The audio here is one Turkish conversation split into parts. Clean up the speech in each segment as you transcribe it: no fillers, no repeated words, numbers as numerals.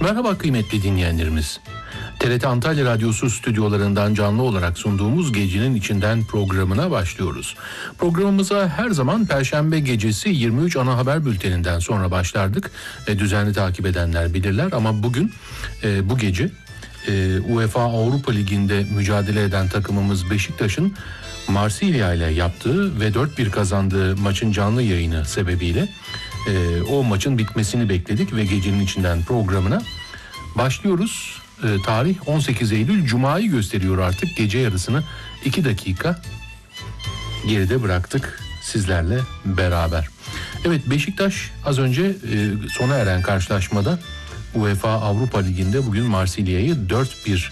Merhaba kıymetli dinleyenlerimiz. TRT Antalya Radyosu stüdyolarından canlı olarak sunduğumuz Gecenin İçinden programına başlıyoruz. Programımıza her zaman Perşembe gecesi 23 ana haber bülteninden sonra başlardık. Düzenli takip edenler bilirler ama bugün bu gece UEFA Avrupa Ligi'nde mücadele eden takımımız Beşiktaş'ın Marsilya ile yaptığı ve 4-1 kazandığı maçın canlı yayını sebebiyle o maçın bitmesini bekledik ve Gecenin İçinden programına başlıyoruz. Tarih 18 Eylül Cuma'yı gösteriyor artık. Gece yarısını 2 dakika geride bıraktık sizlerle beraber. Evet, Beşiktaş az önce sona eren karşılaşmada UEFA Avrupa Ligi'nde bugün Marsilya'yı 4-1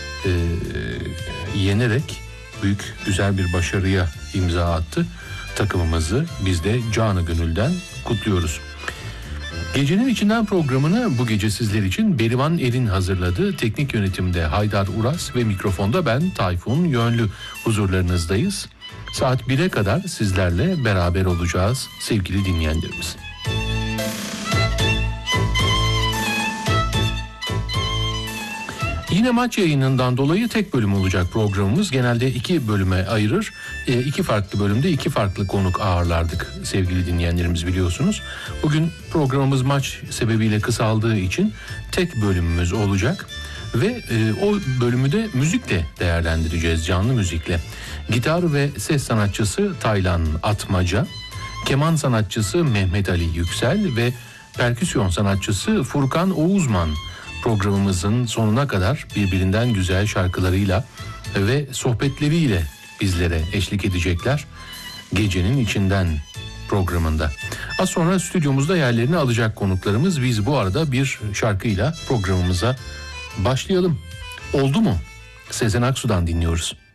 yenerek büyük güzel bir başarıya imza attı. Takımımızı biz de canı gönülden kutluyoruz. Gecenin İçinden programını bu gece sizler için Berivan Erin hazırladı. Teknik yönetimde Haydar Uras ve mikrofonda ben Tayfun Yönlü huzurlarınızdayız. Saat 1'e kadar sizlerle beraber olacağız sevgili dinleyenlerimiz. Yine maç yayınından dolayı tek bölüm olacak programımız. Genelde 2 bölüme ayırır. 2 farklı bölümde 2 farklı konuk ağırlardık sevgili dinleyenlerimiz, biliyorsunuz. Bugün programımız maç sebebiyle kısaldığı için tek bölümümüz olacak. Ve o bölümü de müzikle değerlendireceğiz, canlı müzikle. Gitar ve ses sanatçısı Taylan Atmaca, keman sanatçısı Mehmet Ali Yüksel ve perküsyon sanatçısı Furkan Oğuzman programımızın sonuna kadar birbirinden güzel şarkılarıyla ve sohbetleriyle bizlere eşlik edecekler Gecenin İçinden programında. Az sonra stüdyomuzda yerlerini alacak konuklarımız. Biz bu arada bir şarkıyla programımıza başlayalım. Oldu mu? Sezen Aksu'dan dinliyoruz.